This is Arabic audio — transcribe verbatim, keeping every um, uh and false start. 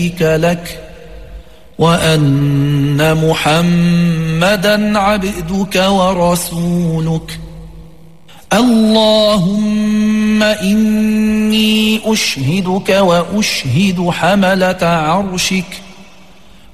لك وأن محمدا عبدك ورسولك. اللهم إني أشهدك وأشهد حملة عرشك